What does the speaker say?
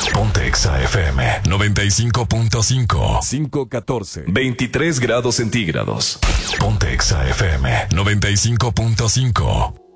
Ponte Exa FM 95.5. 5:14. 23 grados centígrados. Ponte Exa FM 95.5.